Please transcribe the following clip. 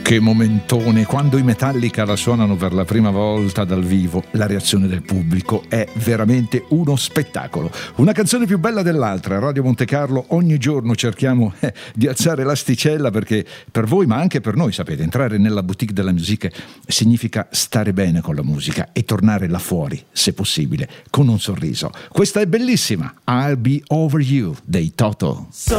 Che momentone, quando i Metallica la suonano per la prima volta dal vivo, la reazione del pubblico è veramente uno spettacolo. Una canzone più bella dell'altra. A Radio Monte Carlo ogni giorno cerchiamo di alzare l'asticella, perché per voi ma anche per noi, sapete, entrare nella boutique della musica significa stare bene con la musica e tornare là fuori, se possibile, con un sorriso. Questa è bellissima, I'll Be Over You dei Toto.